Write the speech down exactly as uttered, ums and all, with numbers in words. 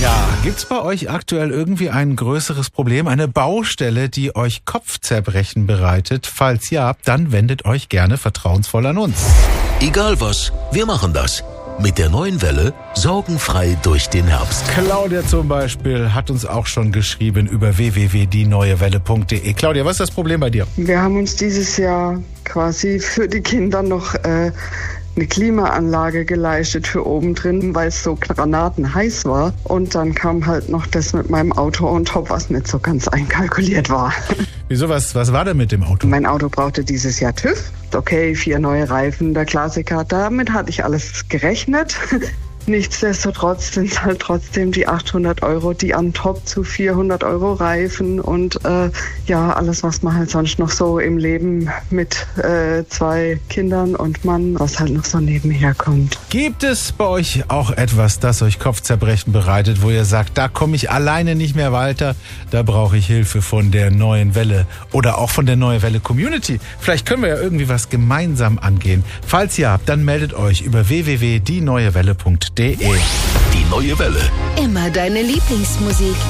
Ja, gibt's bei euch aktuell irgendwie ein größeres Problem, eine Baustelle, die euch Kopfzerbrechen bereitet? Falls ja, dann wendet euch gerne vertrauensvoll an uns. Egal was, wir machen das. Mit der neuen Welle sorgenfrei durch den Herbst. Claudia zum Beispiel hat uns auch schon geschrieben über w w w punkt die neue welle punkt de. Claudia, was ist das Problem bei dir? Wir haben uns dieses Jahr quasi für die Kinder noch äh, eine Klimaanlage geleistet für oben drin, weil es so granatenheiß war. Und dann kam halt noch das mit meinem Auto on top, was nicht so ganz einkalkuliert war. Wieso, was, was war denn mit dem Auto? Mein Auto brauchte dieses Jahr TÜV. Okay, vier neue Reifen, der Klassiker. Damit hatte ich alles gerechnet. Nichtsdestotrotz sind es halt trotzdem die achthundert Euro, die an top zu vierhundert Euro Reifen und äh, ja, alles, was man halt sonst noch so im Leben mit äh, zwei Kindern und Mann, was halt noch so nebenher kommt. Gibt es bei euch auch etwas, das euch Kopfzerbrechen bereitet, wo ihr sagt, da komme ich alleine nicht mehr weiter, da brauche ich Hilfe von der neuen Welle oder auch von der neue Welle Community? Vielleicht können wir ja irgendwie was gemeinsam angehen. Falls ja, dann meldet euch über w w w punkt die neue welle punkt de. Die neue Welle. Immer deine Lieblingsmusik.